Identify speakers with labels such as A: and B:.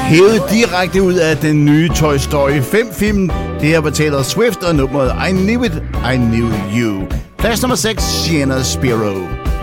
A: Hævet direkte ud af den nye Toy Story 5-film. Det her var Taylor Swift og nummeret I Knew It, I Knew You. Plads nummer 6, Sienna Spiro.